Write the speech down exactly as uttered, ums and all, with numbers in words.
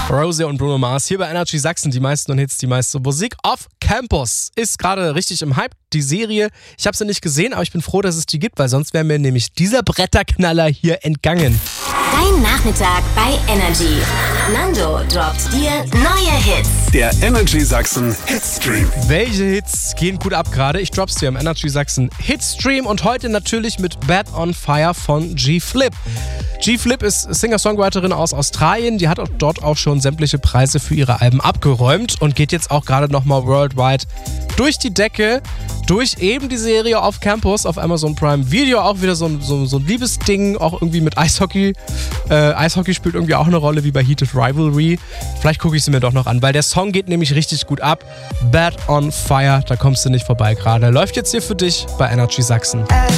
Rosé und Bruno Mars hier bei Energy Sachsen. Die meisten Hits, die meiste Musik. Off Campus ist gerade richtig im Hype. Die Serie, ich habe sie nicht gesehen, aber ich bin froh, dass es die gibt, weil sonst wäre mir nämlich dieser Bretterknaller hier entgangen. Dein Nachmittag bei Energy. Nando droppt dir neue Hits. Der Energy Sachsen Hitstream. Welche Hits gehen gut ab gerade? Ich drop's dir im Energy Sachsen Hitstream und heute natürlich mit Bad on Fire von G-Flip. G-Flip ist Singer-Songwriterin aus Australien. Die hat dort auch schon sämtliche Preise für ihre Alben abgeräumt und geht jetzt auch gerade nochmal worldwide durch die Decke, durch eben die Serie Off Campus auf Amazon Prime Video. Auch wieder so ein, so, so ein Liebesding, auch irgendwie mit Eishockey. Äh, Eishockey spielt irgendwie auch eine Rolle wie bei Heated Rivalry. Vielleicht gucke ich sie mir doch noch an, weil der Song geht nämlich richtig gut ab. Bad on Fire, da kommst du nicht vorbei gerade. Läuft jetzt hier für dich bei Energy Sachsen.